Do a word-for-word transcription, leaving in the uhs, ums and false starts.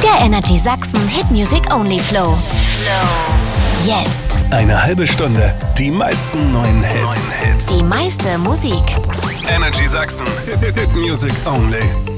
Der Energy Sachsen Hit Music Only Flow. Flow. Jetzt. Eine halbe Stunde. Die meisten neuen Hits. Die meiste Musik. Energy Sachsen Hit Music Only.